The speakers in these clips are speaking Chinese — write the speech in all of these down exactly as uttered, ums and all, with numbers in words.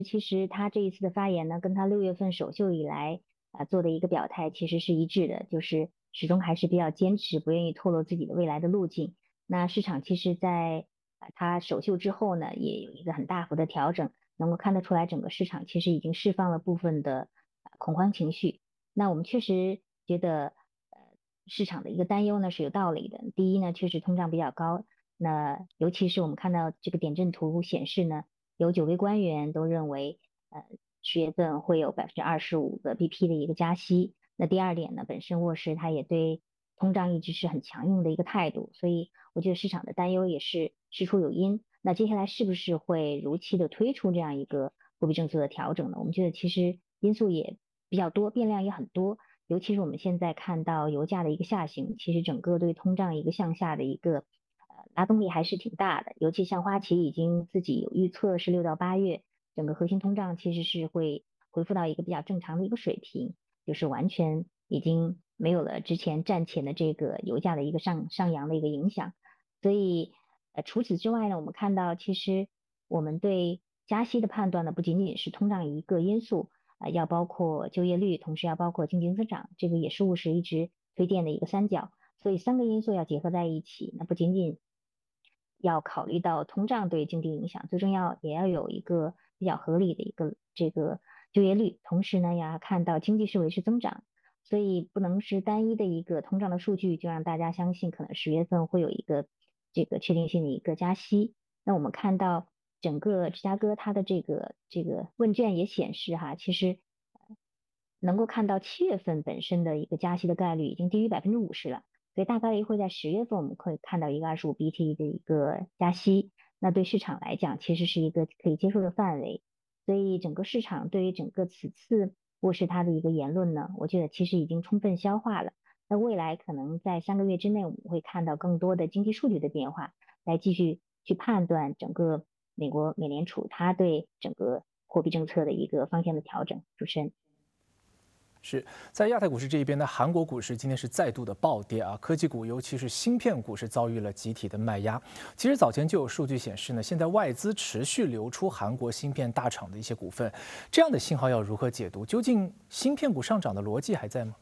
其实他这一次的发言呢，跟他六月份首秀以来啊、做的一个表态其实是一致的，就是始终还是比较坚持，不愿意透露自己的未来的路径。那市场其实在，啊他首秀之后呢，也有一个很大幅的调整，能够看得出来，整个市场其实已经释放了部分的呃恐慌情绪。那我们确实觉得，呃，市场的一个担忧呢是有道理的。第一呢，确实通胀比较高，那尤其是我们看到这个点阵图显示呢，有九位官员都认为，呃，十月份会有百分之二十五个 B P 的一个加息。那第二点呢，本身沃氏它也对通胀一直是很强硬的一个态度，所以我觉得市场的担忧也是事出有因。那接下来是不是会如期的推出这样一个货币政策的调整呢？我们觉得其实因素也比较多，变量也很多。尤其是我们现在看到油价的一个下行，其实整个对通胀一个向下的一个呃拉动力还是挺大的。尤其像花旗已经自己有预测是六到八月，整个核心通胀其实是会恢复到一个比较正常的一个水平，就是完全已经没有了之前战前的这个油价的一个上上扬的一个影响。所以呃除此之外呢，我们看到其实我们对加息的判断呢，不仅仅是通胀一个因素。啊、要包括就业率，同时要包括经济增长，这个也是务实一直推荐的一个三角。所以三个因素要结合在一起，那不仅仅要考虑到通胀对经济影响，最重要也要有一个比较合理的一个这个就业率，同时呢，要看到经济是维持增长。所以不能是单一的一个通胀的数据就让大家相信可能十月份会有一个这个确定性的一个加息。那我们看到整个芝加哥它的这个这个问卷也显示哈，其实呃能够看到七月份本身的一个加息的概率已经低于百分之五十了，所以大概率会在十月份我们可以看到一个二十五 B T 的一个加息。那对市场来讲，其实是一个可以接受的范围。所以整个市场对于整个此次沃氏他的一个言论呢，我觉得其实已经充分消化了。那未来可能在三个月之内，我们会看到更多的经济数据的变化，来继续去判断整个美国美联储它对整个货币政策的一个方向的调整。主持人。 是在亚太股市这一边呢，韩国股市今天是再度的暴跌啊，科技股尤其是芯片股是遭遇了集体的卖压。其实早前就有数据显示呢，现在外资持续流出韩国芯片大厂的一些股份，这样的信号要如何解读？究竟芯片股上涨的逻辑还在吗？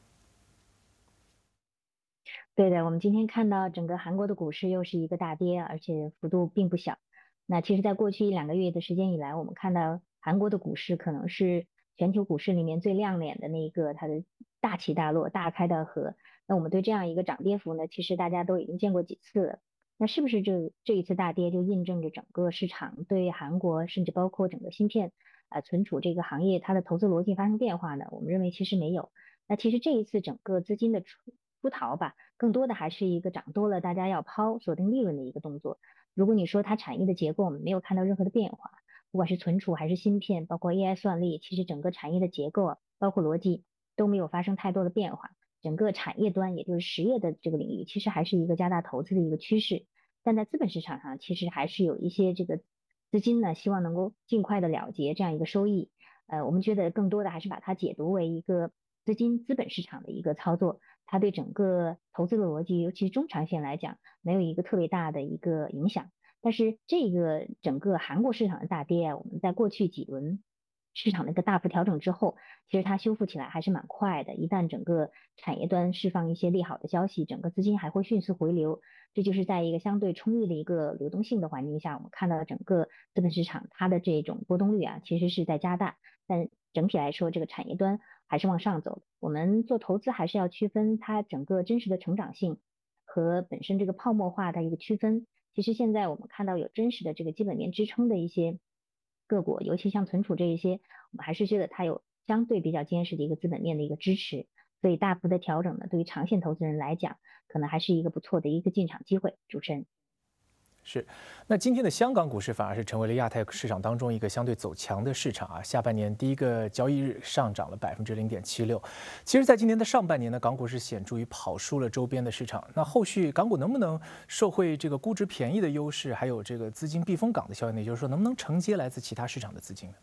对的，我们今天看到整个韩国的股市又是一个大跌，而且幅度并不小。那其实，在过去一两个月的时间以来，我们看到韩国的股市可能是全球股市里面最亮眼的那一个，它的大起大落、大开大合。那我们对这样一个涨跌幅呢，其实大家都已经见过几次了。那是不是这这一次大跌就印证着整个市场对韩国，甚至包括整个芯片啊、呃存储这个行业它的投资逻辑发生变化呢？我们认为其实没有。那其实这一次整个资金的出出逃吧，更多的还是一个涨多了大家要抛锁定利润的一个动作。如果你说它产业的结构，我们没有看到任何的变化，不管是存储还是芯片，包括 A I 算力，其实整个产业的结构啊，包括逻辑都没有发生太多的变化。整个产业端，也就是实业的这个领域，其实还是一个加大投资的一个趋势。但在资本市场上，其实还是有一些这个资金呢，希望能够尽快的了结这样一个收益。呃，我们觉得更多的还是把它解读为一个资金资本市场的一个操作，它对整个投资的逻辑，尤其是中长线来讲，没有一个特别大的一个影响。但是这个整个韩国市场的大跌啊，我们在过去几轮市场的一个大幅调整之后，其实它修复起来还是蛮快的。一旦整个产业端释放一些利好的消息，整个资金还会迅速回流。这就是在一个相对充裕的一个流动性的环境下，我们看到整个资本市场它的这种波动率啊，其实是在加大。但整体来说，这个产业端还是往上走的。我们做投资还是要区分它整个真实的成长性和本身这个泡沫化的一个区分。其实现在我们看到有真实的这个基本面支撑的一些个股，尤其像存储这一些，我们还是觉得它有相对比较坚实的一个资本面的一个支持。所以大幅的调整呢，对于长线投资人来讲，可能还是一个不错的一个进场机会。主持人。 是，那今天的香港股市反而是成为了亚太市场当中一个相对走强的市场啊。下半年第一个交易日上涨了百分之零点七六。其实，在今年的上半年呢，港股是显著于跑输了周边的市场。那后续港股能不能受惠这个估值便宜的优势，还有这个资金避风港的效应呢？也就是说，能不能承接来自其他市场的资金呢？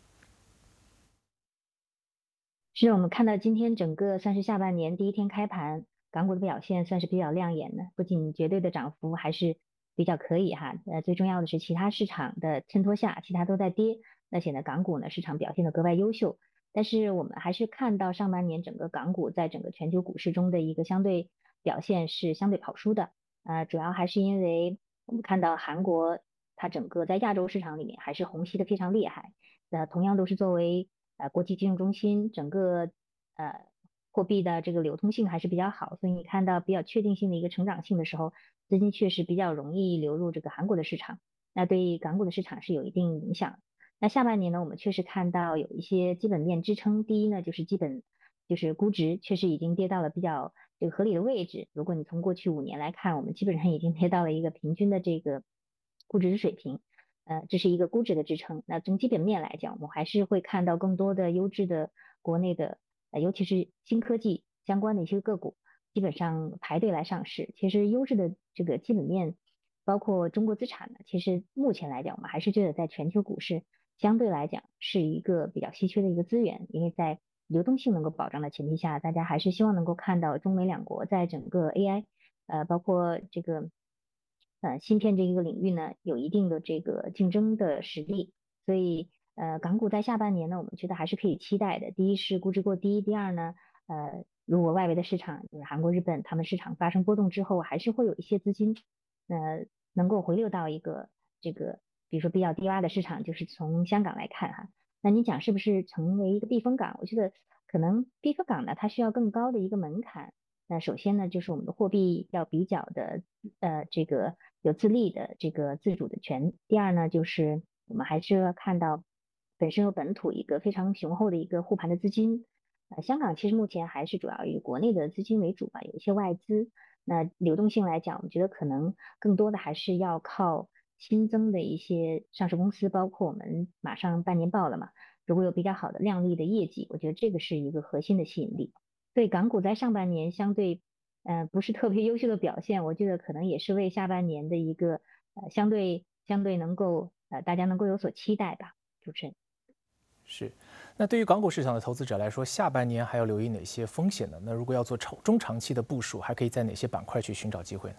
是我们看到今天整个算是下半年第一天开盘，港股的表现算是比较亮眼的，不仅绝对的涨幅还是比较可以哈，呃，最重要的是其他市场的衬托下，其他都在跌， 那显得港股呢市场表现得格外优秀。但是我们还是看到上半年整个港股在整个全球股市中的一个相对表现是相对跑输的，呃，主要还是因为我们看到韩国它整个在亚洲市场里面还是虹吸的非常厉害，呃，同样都是作为呃国际金融中心，整个呃货币的这个流通性还是比较好，所以你看到比较确定性的一个成长性的时候，资金确实比较容易流入这个韩国的市场，那对港股的市场是有一定影响。那下半年呢，我们确实看到有一些基本面支撑。第一呢，就是基本就是估值确实已经跌到了比较这个合理的位置。如果你从过去五年来看，我们基本上已经跌到了一个平均的这个估值水平，呃，这是一个估值的支撑。那从基本面来讲，我们还是会看到更多的优质的国内的，呃，尤其是新科技相关的一些个股，基本上排队来上市。其实优质的这个基本面，包括中国资产呢，其实目前来讲，我们还是觉得在全球股市相对来讲是一个比较稀缺的一个资源，因为在流动性能够保障的前提下，大家还是希望能够看到中美两国在整个 A I，呃，包括这个呃芯片这一个领域呢，有一定的这个竞争的实力，所以呃港股在下半年呢，我们觉得还是可以期待的。第一是估值过低，第二呢，呃，如果外围的市场就是韩国、日本，他们市场发生波动之后，还是会有一些资金，呃，能够回流到一个这个。比如说比较低洼的市场，就是从香港来看哈，那你讲是不是成为一个避风港？我觉得可能避风港呢，它需要更高的一个门槛。那首先呢，就是我们的货币要比较的呃这个有自立的这个自主的权。第二呢，就是我们还是要看到本身有本土一个非常雄厚的一个护盘的资金。呃，香港其实目前还是主要以国内的资金为主吧，有一些外资。那流动性来讲，我觉得可能更多的还是要靠新增的一些上市公司，包括我们马上半年报了嘛，如果有比较好的亮丽的业绩，我觉得这个是一个核心的吸引力。对港股在上半年相对，呃，不是特别优秀的表现，我觉得可能也是为下半年的一个呃相对相对能够呃大家能够有所期待吧。主持人。 是，那对于港股市场的投资者来说，下半年还要留意哪些风险呢？那如果要做长中长期的部署，还可以在哪些板块去寻找机会呢？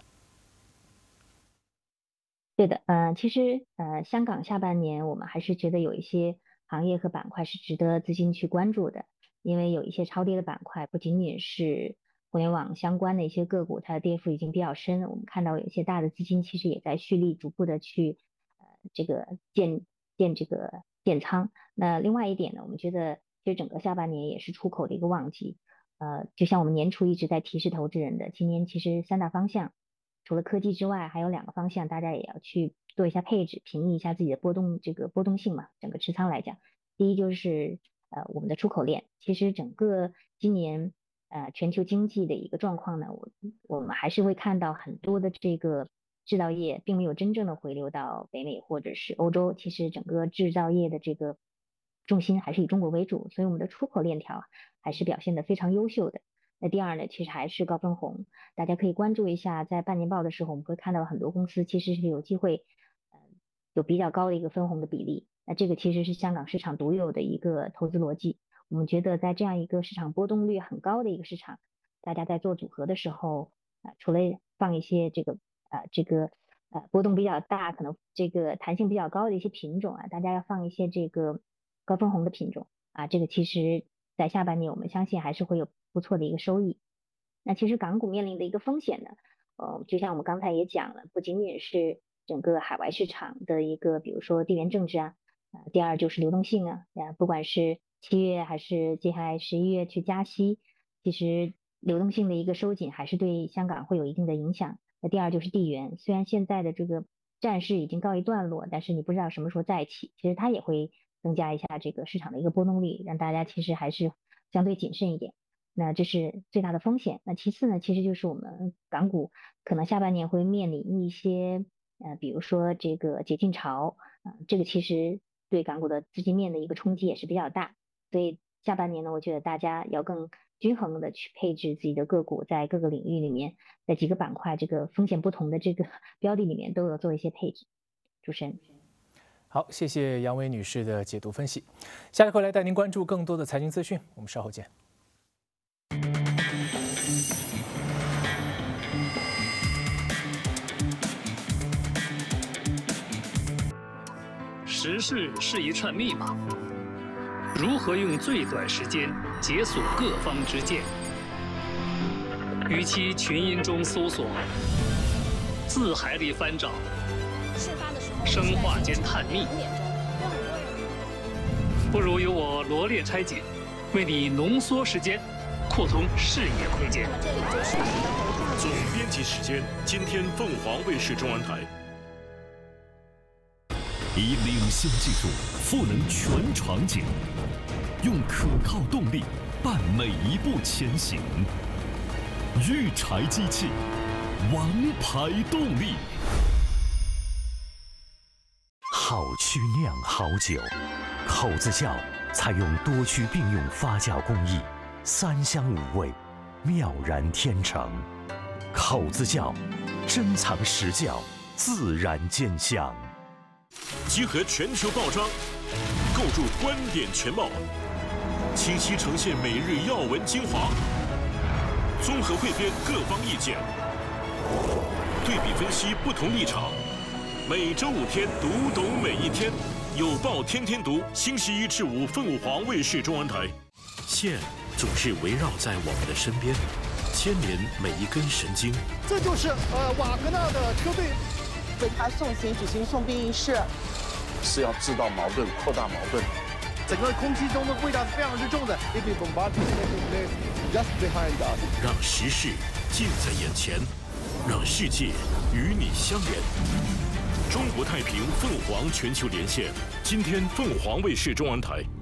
对的，呃，其实呃，香港下半年我们还是觉得有一些行业和板块是值得资金去关注的，因为有一些超跌的板块，不仅仅是互联网相关的一些个股，它的跌幅已经比较深，我们看到有一些大的资金其实也在蓄力，逐步的去呃这个建建这个建仓。那另外一点呢，我们觉得其实整个下半年也是出口的一个旺季，呃，就像我们年初一直在提示投资人的，今年其实三大方向。除了科技之外，还有两个方向，大家也要去做一下配置，平抑一下自己的波动这个波动性嘛。整个持仓来讲，第一就是呃我们的出口链，其实整个今年呃全球经济的一个状况呢，我我们还是会看到很多的这个制造业并没有真正的回流到北美或者是欧洲，其实整个制造业的这个重心还是以中国为主，所以我们的出口链条还是表现得非常优秀的。那第二呢，其实还是高分红，大家可以关注一下，在半年报的时候，我们会看到很多公司其实是有机会，呃，有比较高的一个分红的比例。那这个其实是香港市场独有的一个投资逻辑。我们觉得在这样一个市场波动率很高的一个市场，大家在做组合的时候，啊、呃，除了放一些这个呃这个呃波动比较大，可能这个弹性比较高的一些品种啊，大家要放一些这个高分红的品种啊，这个其实在下半年我们相信还是会有不错的一个收益。那其实港股面临的一个风险呢，呃，就像我们刚才也讲了，不仅仅是整个海外市场的一个，比如说地缘政治啊，啊、呃第二就是流动性啊，啊，不管是七月还是接下来十一月去加息，其实流动性的一个收紧还是对香港会有一定的影响。那第二就是地缘，虽然现在的这个战事已经告一段落，但是你不知道什么时候再起，其实它也会增加一下这个市场的一个波动率，让大家其实还是相对谨慎一点。那这是最大的风险。那其次呢，其实就是我们港股可能下半年会面临一些呃，比如说这个解禁潮，啊、呃，这个其实对港股的资金面的一个冲击也是比较大。所以下半年呢，我觉得大家要更均衡的去配置自己的个股，在各个领域里面，在几个板块这个风险不同的这个标的里面都有做一些配置。主持人。 好，谢谢杨伟女士的解读分析。下一回来带您关注更多的财经资讯，我们稍后见。 时事是一串密码，如何用最短时间解锁各方之见？与其群音中搜索，字海里翻找，生化间探秘，不如由我罗列拆解，为你浓缩时间，扩通视野空间。 总编辑时间，今天凤凰卫视中文台。以领先技术赋能全场景，用可靠动力伴每一步前行。育柴机器，王牌动力。好曲酿好酒，口子窖采用多区并用发酵工艺，三香五味，妙然天成。口子窖，珍藏实窖，自然兼香。集合全球报章，构筑观点全貌，清晰呈现每日要闻精华，综合汇编各方意见，对比分析不同立场。每周五天，读懂每一天，有报天天读，星期一至五凤凰卫视中文台。线总是围绕在我们的身边，牵连每一根神经。 这就是呃瓦格纳的车队。 为他送行举行送殡仪式， 是要制造矛盾、扩大矛盾。 整个空气中的味道是非常之重的。Just behind us， 让时事近在眼前，让世界与你相连。中国太平凤凰全球连线，今天凤凰卫视中文台。